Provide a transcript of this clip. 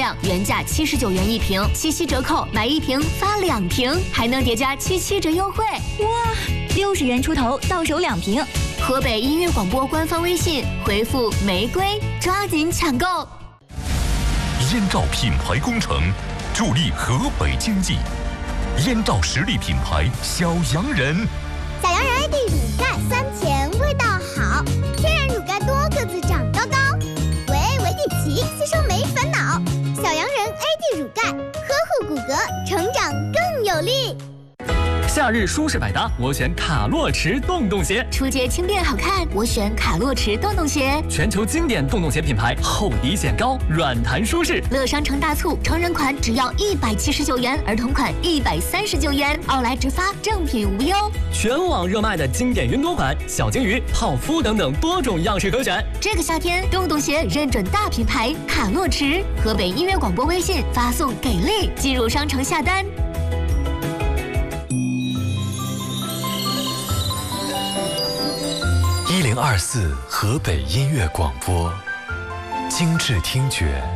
量，原价79元一瓶，77折扣，买1瓶发2瓶，还能叠加77折优惠。 哇，60元出头到手2瓶。 河北音乐广播官方微信回复“玫瑰”，抓紧抢购。 燕赵品牌工程，助力河北经济。燕赵实力品牌小洋人。 小洋人 AD 乳钙酸甜，味道好，天然乳钙多，个子长高高。维底奇吸收没烦恼。小洋人 AD 乳钙，呵护骨骼，成长更有力。 夏日舒适百搭，我选卡洛驰洞洞鞋。 出街轻便好看，我选卡洛驰洞洞鞋。 全球经典洞洞鞋品牌，厚底显高，软弹舒适。 乐商城大促，成人款只要179元，儿童款139元，奥莱直发，正品无忧。 全网热卖的经典云朵款，小鲸鱼、泡芙等等多种样式可选。 这个夏天，洞洞鞋认准大品牌卡洛驰。河北音乐广播微信发送“给力”进入商城下单。 1024河北音乐广播，精致听觉。